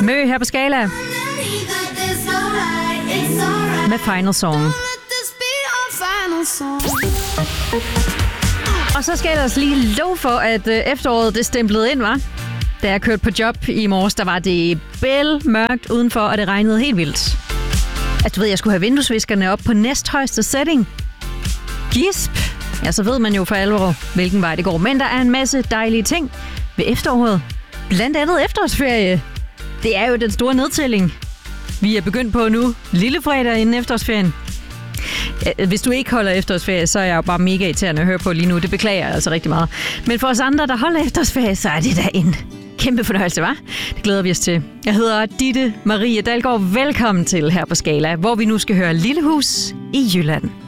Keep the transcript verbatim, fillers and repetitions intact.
Mø her på Skala med Final Song. Og så skal jeg ellers lige love for, at efteråret det stemplede ind, var. Da jeg kørte på job i morges, der var det bælmørkt udenfor, og det regnede helt vildt. Altså, du ved, jeg skulle have vinduesviskerne op på næsthøjeste setting. Gisp! Ja, så ved man jo for alvor, hvilken vej det går. Men der er en masse dejlige ting ved efteråret. Blandt andet efterårsferie. Det er jo den store nedtælling. Vi er begyndt på nu. Lille fredag inden efterårsferien. Ja, hvis du ikke holder efterårsferie, så er jeg jo bare mega irriterende at høre på lige nu. Det beklager jeg altså rigtig meget. Men for os andre, der holder efterårsferie, så er det da en kæmpe fornøjelse, hva'? Det glæder vi os til. Jeg hedder Ditte Marie Dalgaard. Velkommen til her på Skala, hvor vi nu skal høre Lille Hus i Jylland.